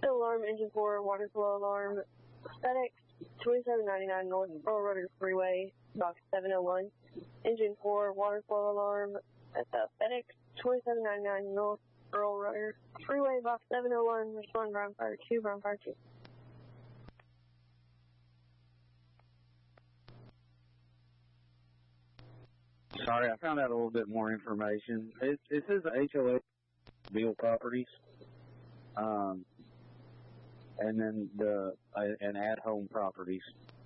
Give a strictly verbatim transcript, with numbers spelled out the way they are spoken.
alarm, engine four, water flow alarm, FedEx twenty-seven ninety-nine North Earl Rudder Freeway, box seven oh one. Engine four, water flow alarm at the FedEx twenty-seven ninety-nine North Earl Rudder Freeway, box seven oh one. Respond, ground fire two, ground fire two. Sorry, I found out a little bit more information. It, it says the H O A Beal Properties, um, and then the uh, and At Home Properties.